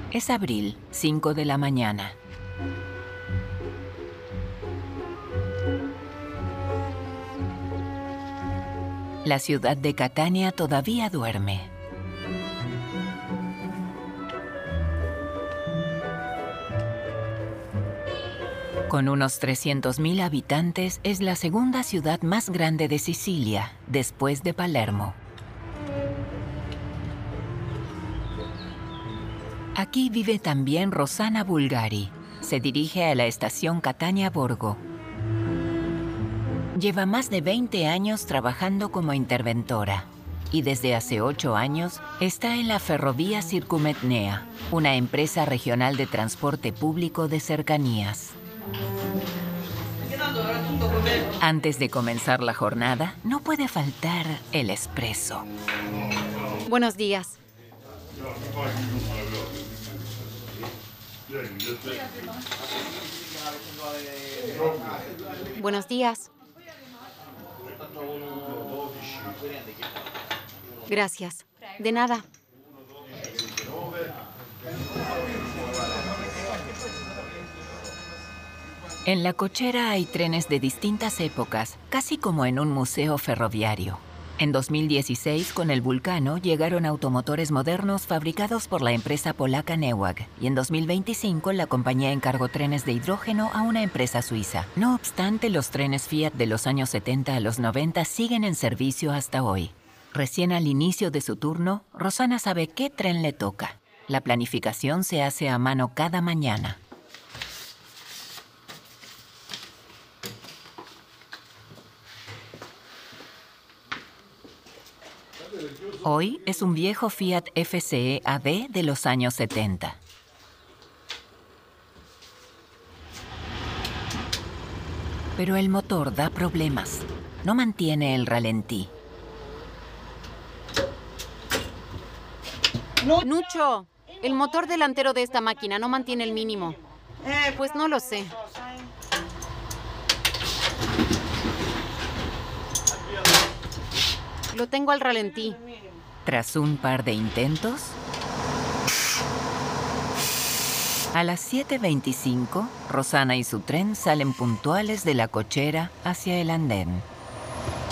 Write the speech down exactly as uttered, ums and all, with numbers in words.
Es abril, cinco de la mañana. La ciudad de Catania todavía duerme. Con unos trescientos mil habitantes, es la segunda ciudad más grande de Sicilia, después de Palermo. Aquí vive también Rossana Bulgari. Se dirige a la estación Catania-Borgo. Lleva más de veinte años trabajando como interventora y desde hace ocho años está en la Ferrovia Circumetnea, una empresa regional de transporte público de cercanías. Antes de comenzar la jornada, no puede faltar el espresso. Buenos días. Buenos días. Gracias. De nada. En la cochera hay trenes de distintas épocas, casi como en un museo ferroviario. En dos mil dieciséis, con el Vulcano, llegaron automotores modernos fabricados por la empresa polaca Newag, y en dos mil veinticinco la compañía encargó trenes de hidrógeno a una empresa suiza. No obstante, los trenes Fiat de los años setenta a los noventa siguen en servicio hasta hoy. Recién al inicio de su turno, Rossana sabe qué tren le toca. La planificación se hace a mano cada mañana. Hoy es un viejo Fiat F C E A D de los años setenta. Pero el motor da problemas. No mantiene el ralentí. Nucho, el motor delantero de esta máquina no mantiene el mínimo. Pues no lo sé. Lo tengo al ralentí. Tras un par de intentos, a las siete veinticinco, Rossana y su tren salen puntuales de la cochera hacia el andén.